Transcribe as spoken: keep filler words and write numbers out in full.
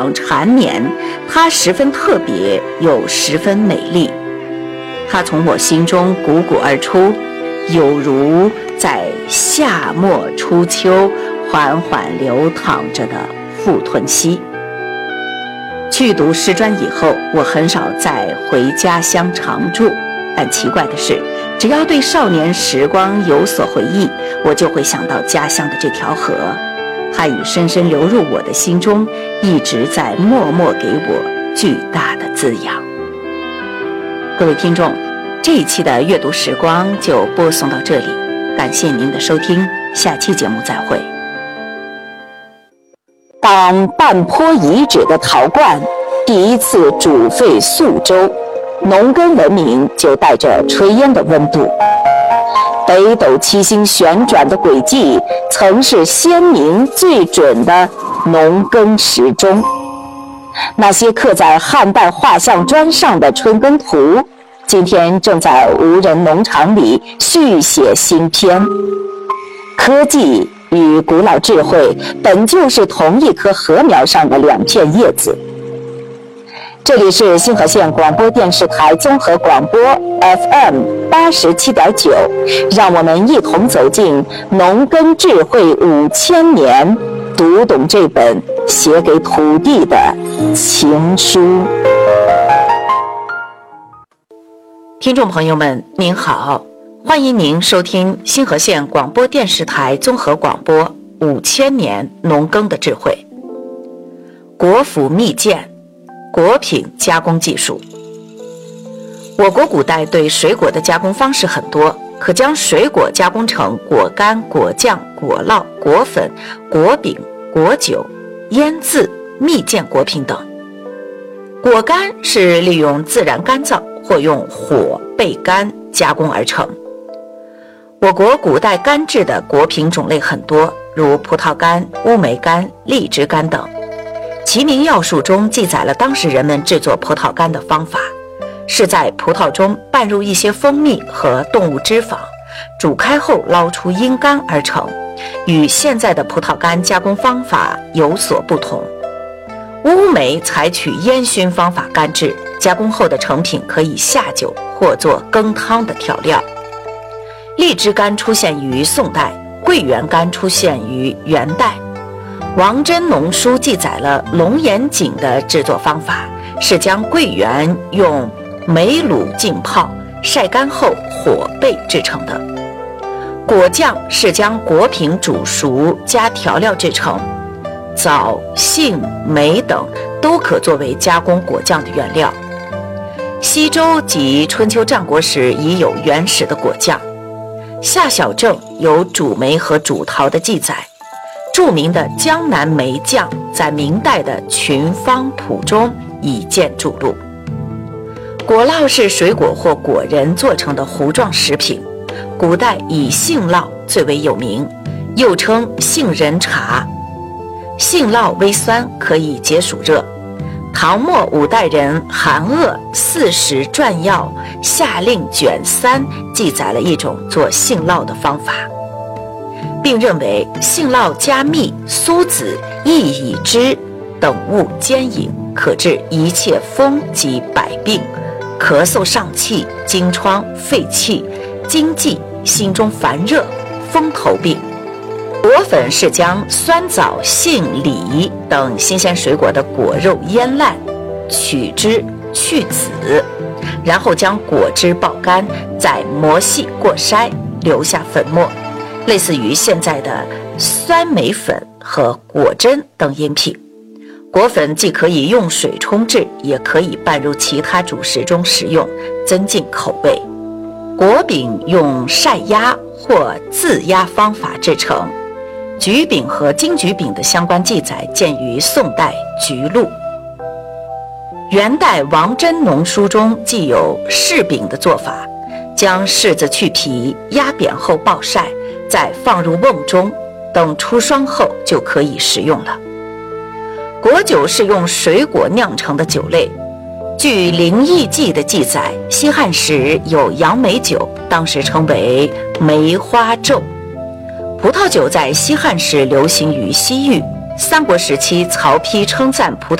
长缠绵，它十分特别又十分美丽。它从我心中汩汩而出，有如在夏末初秋缓缓流淌着的富吞溪。去读师专以后，我很少再回家乡常住，但奇怪的是，只要对少年时光有所回忆，我就会想到家乡的这条河，它已深深流入我的心中，一直在默默给我巨大的滋养。各位听众，这一期的阅读时光就播送到这里，感谢您的收听，下期节目再会。当半坡遗址的陶罐第一次煮沸宿州，农耕文明就带着炊烟的温度。北斗七星旋转的轨迹曾是鲜明最准的农耕时钟。那些刻在汉代画像砖上的春耕图，今天正在无人农场里续写新篇。科技与古老智慧本就是同一棵禾苗上的两片叶子。这里是星河县广播电视台综合广播 F M 八十七点九，让我们一同走进农耕智慧五千年，读懂这本写给土地的情书。听众朋友们，您好，欢迎您收听星河县广播电视台综合广播五千年农耕的智慧。国府蜜饯，果品加工技术。我国古代对水果的加工方式很多，可将水果加工成果干、果酱、果酪、果粉、果饼、果酒、腌渍、蜜饯果品等。果干是利用自然干燥或用火焙干加工而成。我国古代干制的果品种类很多，如葡萄干、乌梅干、荔枝干等。齐民要术中记载了当时人们制作葡萄干的方法，是在葡萄中拌入一些蜂蜜和动物脂肪，煮开后捞出阴干而成，与现在的葡萄干加工方法有所不同。乌梅采取烟熏方法干制，加工后的成品可以下酒或做羹汤的调料。荔枝干出现于宋代，桂圆干出现于元代。王真农书记载了龙眼井的制作方法，是将桂圆用梅卤浸泡，晒干后火焙制成的。果酱是将果品煮熟加调料制成，枣、杏、梅等都可作为加工果酱的原料。西周及春秋战国时已有原始的果酱。夏小正有煮梅和煮桃的记载。著名的江南梅酱在明代的群芳谱中已见注录。果酪是水果或果仁做成的糊状食品，古代以杏酪最为有名，又称杏仁茶。杏酪微酸，可以解暑热。唐末五代人韩鄂《四时传要夏令卷三》记载了一种做杏酪的方法，并认为杏酪加蜜、苏子、薏苡汁等物煎饮，可治一切风及百病，咳嗽上气、惊疮、肺气、惊悸、心中烦热、风头病。果粉是将酸枣、杏、李等新鲜水果的果肉腌烂，取汁去籽，然后将果汁爆干，再磨细过筛，留下粉末，类似于现在的酸梅粉和果珍等饮品。果粉既可以用水冲制，也可以拌入其他主食中食用，增进口味。果饼用晒压或自压方法制成，橘饼和金桔饼的相关记载见于宋代《橘录》。元代王真农书中既有柿饼的做法，将柿子去皮，压扁后暴晒，再放入瓮中，等出霜后就可以食用了。果酒是用水果酿成的酒类，据《灵异记》的记载，西汉时有杨梅酒，当时称为梅花咒。葡萄酒在西汉时流行于西域，三国时期曹丕称赞葡萄